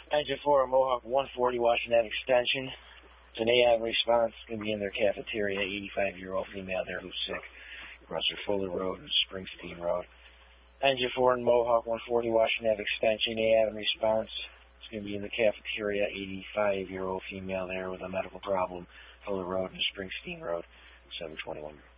Engine 4 at Mohawk 140 Washington Extension. It's an AI response. It's going to be in their cafeteria. 85-year-old female there who's sick. Russell Fuller Road and Springsteen Road. Engine 4 in Mohawk 140 Washington Extension. AI response. It's going to be in the cafeteria. 85-year-old female there with a medical problem. Fuller Road and Springsteen Road. 721.